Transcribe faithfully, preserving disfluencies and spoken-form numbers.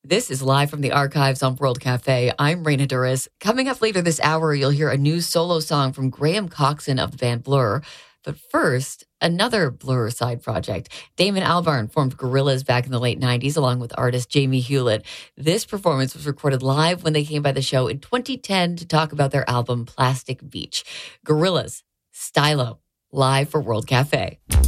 This is live from the archives on World Cafe. I'm Raina Duras. Coming up later this hour, you'll hear a new solo song from Graham Coxon of the band Blur. But first, another Blur side project. Damon Albarn formed Gorillaz back in the late nineties along with artist Jamie Hewlett. This performance was recorded live when they came by the show in twenty ten to talk about their album Plastic Beach. Gorillaz, Stylo, live for World Cafe.